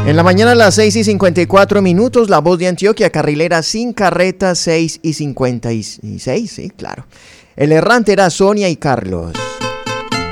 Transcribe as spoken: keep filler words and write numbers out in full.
En la mañana a las seis y cincuenta y cuatro minutos, La Voz de Antioquia, carrilera sin carreta, seis y cincuenta y seis, sí, claro. El errante era Sonia y Carlos.